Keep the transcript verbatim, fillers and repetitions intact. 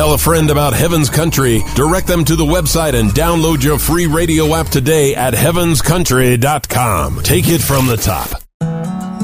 Tell a friend about Heaven's Country. Direct them to the website and download your free radio app today at heavens country dot com. Take it from the top.